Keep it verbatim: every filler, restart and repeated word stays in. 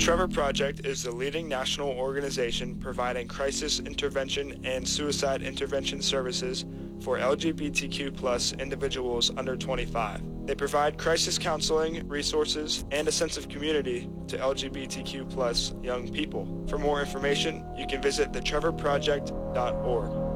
Trevor Project is the leading national organization providing crisis intervention and suicide intervention services for L G B T Q plus individuals under twenty-five. They provide crisis counseling, resources, and a sense of community to L G B T Q plus young people. For more information, you can visit the trevor project dot org.